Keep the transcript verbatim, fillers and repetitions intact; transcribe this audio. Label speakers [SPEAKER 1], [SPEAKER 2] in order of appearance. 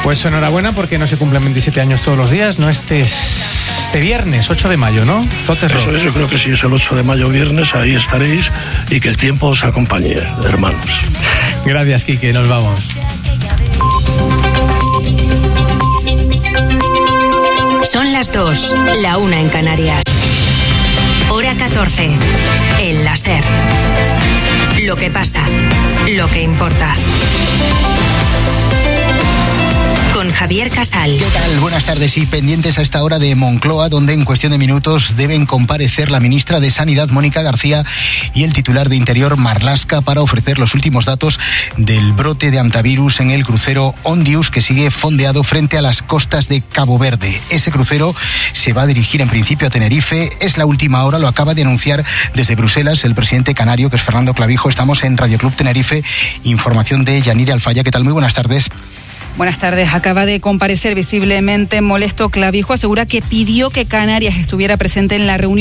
[SPEAKER 1] Pues enhorabuena porque no se cumplen veintisiete años todos los días, no este, este viernes, ocho de mayo, ¿no? Totes
[SPEAKER 2] Eso es, yo creo que sí, es el ocho de mayo viernes, ahí estaréis y que el tiempo os acompañe, hermanos.
[SPEAKER 1] Gracias, Quique, nos vamos.
[SPEAKER 3] Son las dos, la una en Canarias. Hora catorce, el láser. Lo que pasa, lo que importa. Con Javier Casal.
[SPEAKER 4] ¿Qué tal? Buenas tardes y pendientes a esta hora de Moncloa, donde en cuestión de minutos deben comparecer la ministra de Sanidad, Mónica García, y el titular de Interior, Marlaska, para ofrecer los últimos datos del brote de hantavirus en el crucero Ondius, que sigue fondeado frente a las costas de Cabo Verde. Ese crucero se va a dirigir en principio a Tenerife. Es la última hora, lo acaba de anunciar desde Bruselas el presidente canario, que es Fernando Clavijo. Estamos en Radio Club Tenerife. Información de Yanira Alfaya. ¿Qué tal? Muy buenas tardes.
[SPEAKER 5] Buenas tardes. Acaba de comparecer visiblemente molesto Clavijo. Asegura que pidió que Canarias estuviera presente en la reunión